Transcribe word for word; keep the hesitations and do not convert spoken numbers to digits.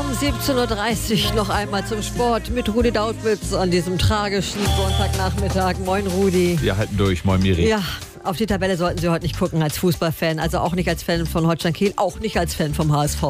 Um siebzehn Uhr dreißig noch einmal zum Sport mit Rudi Dautwitz an diesem tragischen Sonntagnachmittag. Moin Rudi. Wir halten durch, moin Miri. Ja, auf die Tabelle sollten Sie heute nicht gucken als Fußballfan, also auch nicht als Fan von Holstein Kiel, auch nicht als Fan vom H S V.